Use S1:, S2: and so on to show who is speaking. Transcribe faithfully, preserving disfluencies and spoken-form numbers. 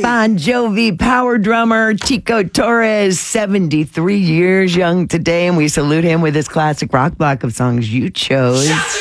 S1: Bon Jovi power drummer Chico Torres, seventy-three years young today, and we salute him with his classic rock block of songs you chose.